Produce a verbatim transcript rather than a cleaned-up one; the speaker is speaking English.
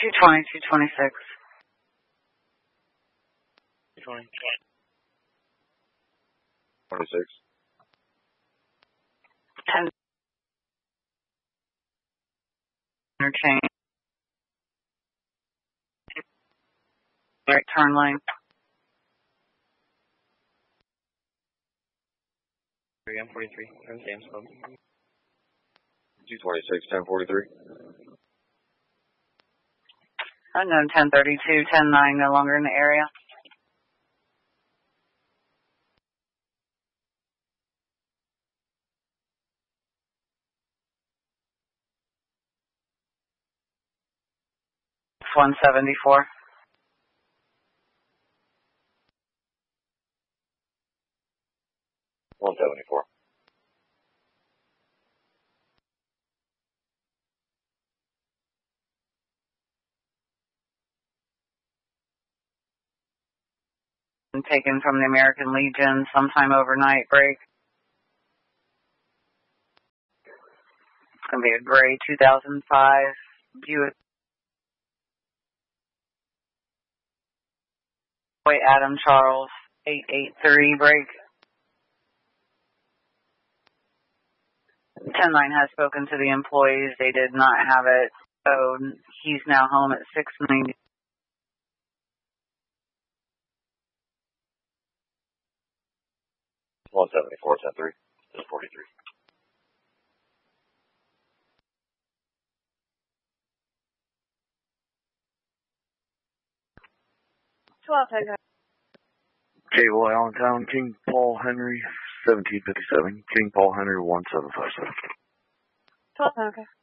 two twenty, two twenty-six. two twenty. twenty-six. ten. Interchange. Right turn lane. three M forty-three. From Sam's Club. two twenty-six, ten forty-three. Unknown ten thirty-two, ten nine, no longer in the area. one seventy-four. one seventy-four. Taken from the American Legion sometime overnight break. It's going to be a gray two thousand five Buick. Wait, Adam Charles, eight eight three break. ten nine has spoken to the employees. They did not have it. So he's now home at six ninety. one seventy-four, ten three, ten forty-three. twelve, take that. J-Boy Allentown, King Paul Henry, seventeen fifty-seven. King Paul Henry, one seven five seven. twelve, okay.